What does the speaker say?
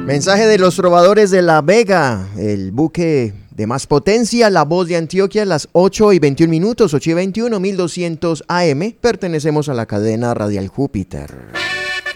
Mensaje de los trovadores de La Vega, el buque de más potencia, La Voz de Antioquia, las 8:21, 8:21, 1200 AM. Pertenecemos a la cadena radial Júpiter.